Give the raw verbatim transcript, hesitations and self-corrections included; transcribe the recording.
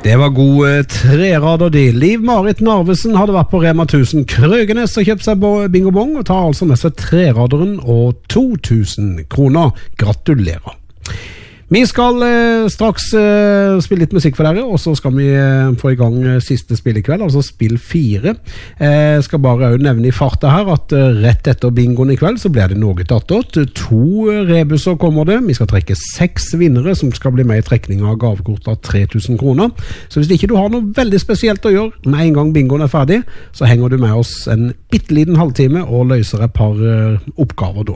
Det var gode trerader de. Liv-Marit Narvesen hadde vært på Rema tusen Krøgenes og kjøpt seg bingo bong, og tar altså med seg treraderen og to tusen kroner. Gratulerer. Vi skal eh, straks eh, spille litt musikk for dere, og så skal vi eh, få i gang eh, siste spill i kveld, altså spill fire. Jeg eh, skal bare også nevne i farta her at eh, rett etter bingoen i kveld så blir det noe tattått. To eh, rebuser kommer det. Vi skal trekke seks vinnere som skal bli med i trekning av gavekort av tre tusen kroner. Så hvis ikke du har noe veldig spesielt å gjøre med en gang bingoen er ferdig, så henger du med oss en bitteliten halvtime og løser et par eh, oppgaver da.